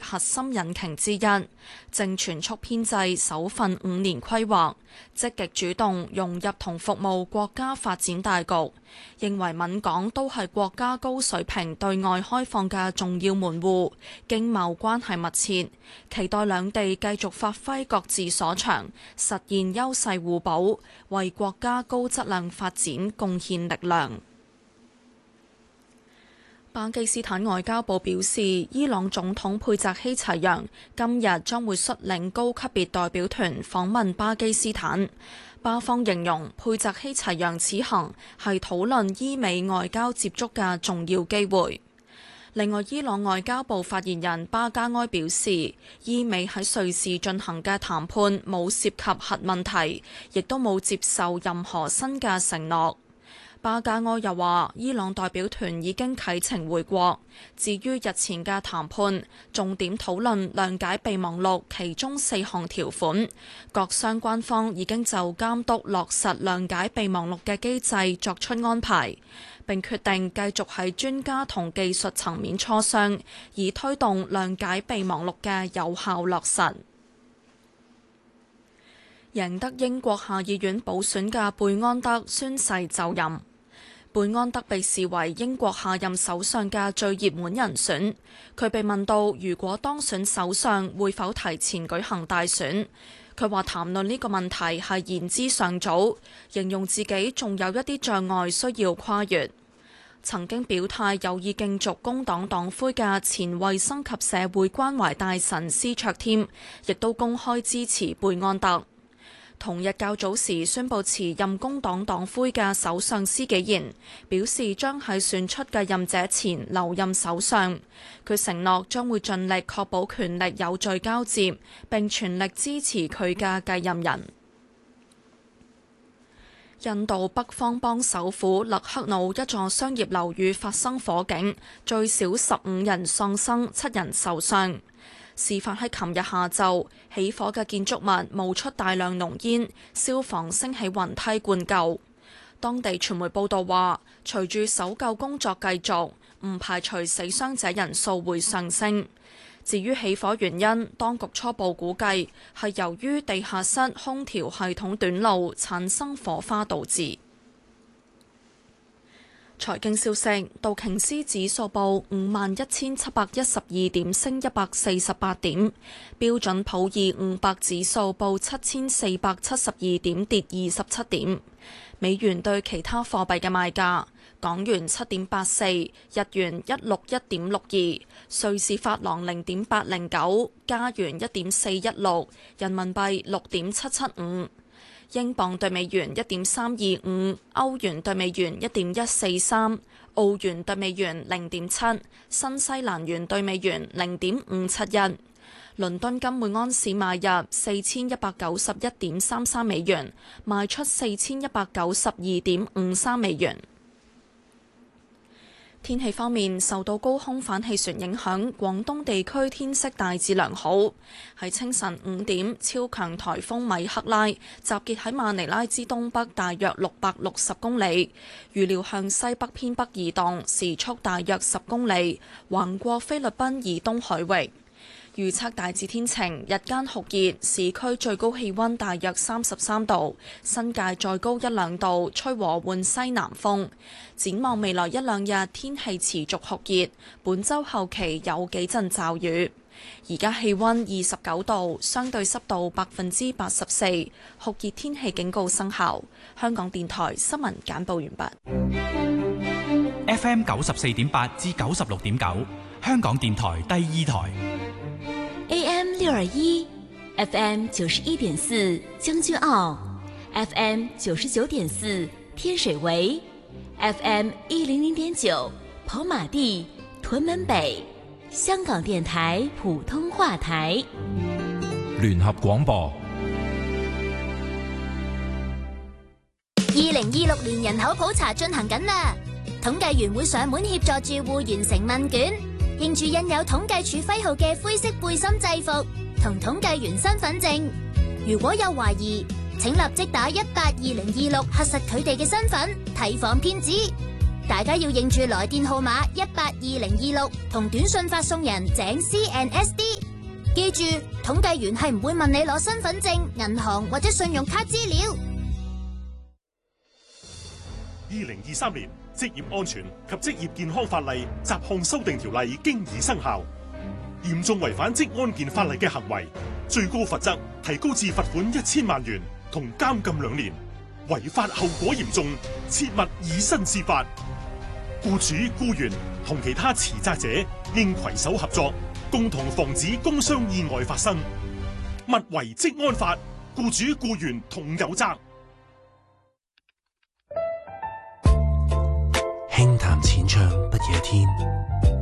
核心引擎之一，正全速編製首份5年規劃，積極主動融入同服務國家發展大局，認為閩港都係國家高水平對外開放嘅重要門戶，經貿關係密切，期待兩地繼續發揮各自所長，實現優勢互補，為國家高質量發展貢獻力量。巴基斯坦外交部表示，伊朗總統佩澤希齊揚今日將會率領高級別代表團訪問巴基斯坦。巴方形容佩澤希齊揚此行係討論伊美外交接觸嘅重要機會。另外，伊朗外交部發言人巴加埃表示，伊美喺瑞士進行嘅談判冇涉及核問題，亦都冇接受任何新嘅承諾。巴加埃又話，伊朗代表團已經啟程回國。至於日前嘅談判，重點討論諒解備忘錄其中4項條款，各相關方已經就監督落實諒解備忘錄嘅機制作出安排，並決定繼續喺專家同技術層面磋商，以推動諒解備忘錄嘅有效落實。贏得英國下議院補選嘅貝安德宣誓就任。貝安德被視為英國下任首相嘅最熱門人選。佢被問到如果當選首相會否提前舉行大選，佢話談論呢個問題係言之尚早，形容自己仲有一啲障礙需要跨越。曾經表態有意競逐工黨黨魁嘅前衛生及社會關懷大臣施卓添，亦都公開支持貝安德。同日較早時宣布辭任工黨黨魁嘅首相施紀賢表示，將喺選出繼任者前留任首相。佢承諾將會盡力確保權力有序交接，並全力支持佢嘅繼任人。印度北方邦首府勒克努一座商業樓宇發生火警，最少15人喪生，7人受傷。事發喺琴日下晝，起火嘅建築物冒出大量濃煙，消防升起雲梯灌救。當地傳媒報道話，隨住搜救工作繼續，唔排除死傷者人數會上升。至於起火原因，當局初步估計係由於地下室空調系統短路產生火花導致。財經消息，道瓊斯指數報51,712點，升148點；標準普爾500指數報7,472點，跌27點。美元對其他貨幣嘅賣價：港元7.84，日元161.62，瑞士法郎0.809，加元1.416，人民幣6.775。英鎊對美元1.325，歐元對美元1.143，澳元對美元0.7，新西蘭元對美元0.571。倫敦金每安士買入4191.33美元，賣出4192.53美元。天氣方面，受到高空反氣旋影響，廣東地區天色大致良好。喺清晨5點，超強颱風米克拉集結喺馬尼拉之東北大約660公里，預料向西北偏北移動，時速大約10公里，橫過菲律賓以東海域。預測大致天晴，日間酷熱，市區最高氣溫大約33度，新界再高1-2度，吹和緩西南風。展望未來1-2日，天氣持續酷熱，本週後期有幾陣驟雨。而家氣溫29度，相對濕度84%，酷熱天氣警告生效。香港電台新聞簡報完畢。 FM 94.8至96.9，香港電台第2台。 AM 621 FM 91.4將軍澳 FM 99.4天水圍 FM 100.9跑馬地屯門北，香港電台普通話台。 聯合廣播。 2026年人口普查進行緊啦，統計員會上門協助住戶完成問卷，認住印有統計處徽號嘅灰色背心制服同統計員身份證。如果有懷疑，請立即打182-026核實佢哋嘅身份，提防騙子。 大家要認住來電號碼182026同短信發送人井 CNSD。記住，統計員係唔會問你攞身份證、銀行或者信用卡資料。 2023年職業安全及職業健康法例雜項修訂條例經已生效，嚴重違反職安健法例嘅行為，最高罰則提高至罰款1000萬元同監禁2年，違法後果嚴重，切勿以身試法。僱主、僱員同其他持責者應攜手合作，共同防止工傷意外發生。勿違職安法，僱主僱員同有責。 輕談淺唱不夜天，